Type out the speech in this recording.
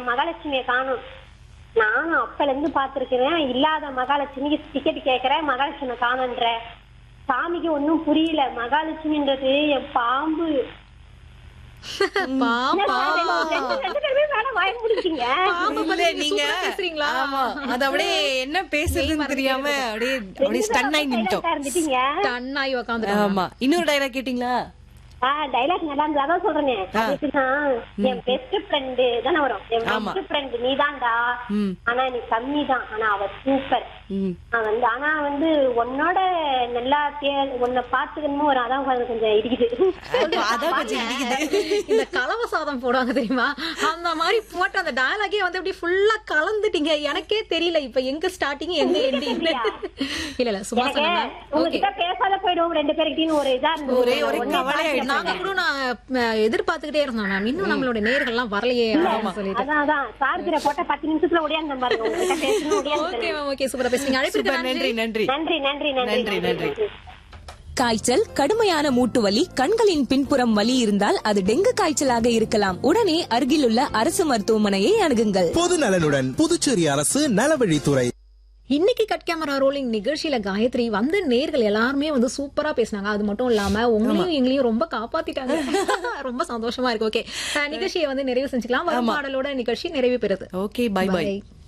மகாலட்சுமியை காணும். நானும் அப்பல இருந்து பாத்துருக்கிறேன். இல்லாத மகாலட்சுமிக்கு டிக்கெட் கேக்குறேன், மகாலட்சுமி காணுன்ற. சாமிக்கு ஒன்னும் புரியல. மகாலட்சுமின்றது என் பாம்பு. அது அப்படியே என்ன பேசுறதுன்னு தெரியாம அப்படியே ஸ்டன் ஆகி நின்னுட்டோம். ஆமா, இன்னொரு டைலாக் கேட்டீங்களா? டைலாக் நல்லா இருந்தது. அதான் சொல்றேன், என் பெஸ்ட் ஃப்ரெண்டு தானே வரும். என் பெஸ்ட் ஃப்ரெண்ட் நீதான்டா, ஆனா நீ கம்மி தான், ஆனா அவ சூப்பர். ஆனா உன்னோட நல்லா உன்னை பாத்துக்கணுமோ ஒரு அதான் கொஞ்சம் இடிக்குது. இந்த கலவ சாதம் போடுவாங்க தெரியுமா, அந்த மாதிரி போட்டு அந்த டயலாகே அப்படி ஃபுல்லா கலந்துட்டீங்க. எனக்கே தெரியல இப்ப எங்க ஸ்டார்டிங் எங்க எண்டிங். இல்ல சும்மா சொன்னா உங்ககிட்ட பேசாத போயிடுவோம் ரெண்டு பேருக்கிட்டையும் ஒரு இதா இருந்தது. நாங்க கூட நான் எதிர்பார்த்துக்கிட்டே இருந்தோம் மேம், இன்னும் நம்மளோட நேயர்கள் எல்லாம் வரலையே அப்படின்னு சொல்லிட்டு. அதான் சார்ஜரை போட்ட 10 நிமிஷத்துல ஓடியாந்து பாருங்க. ஓகே மேம், ஓகே, சூப்பரா பேசுறீங்க. அழைப்பிற்கு நன்றி நன்றி நன்றி நன்றி நன்றி நன்றி. காய்ச்சல், கடுமையான மூட்டு வலி, கண்களின் பின்புறம் வலி இருந்தால் அது டெங்கு காய்ச்சலாக இருக்கலாம். உடனே அருகிலுள்ள அரசு மருத்துவமனையை அணுகுங்கள். பொது நலனுடன் புதுச்சேரி அரசு நலவழித்துறை. இன்னைக்கு கட் கேமரா ரோலிங் நிகழ்ச்சியில காயத்ரி நேர்கள் எல்லாருமே சூப்பரா பேசினாங்க. அது மட்டும் இல்லாம உங்களையும் எங்களையும் ரொம்ப காப்பாத்திட்டாங்க. ரொம்ப சந்தோஷமா இருக்கு. ஓகே, நிகழ்ச்சியை நிறைவு செஞ்சுக்கலாம். பாடலோட நிகழ்ச்சி நிறைவு பெறுது. Okay, by by.